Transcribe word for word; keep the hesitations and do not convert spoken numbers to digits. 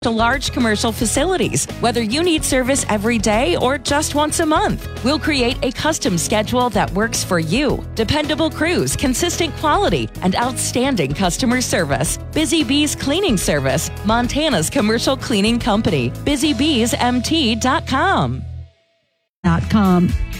to large commercial facilities. Whether you need service every day or just once a month, we'll create a custom schedule that works for you. Dependable crews, consistent quality, and outstanding customer service. Busy Bees Cleaning Service, Montana's commercial cleaning company. busy bees m t dot com. Dot com.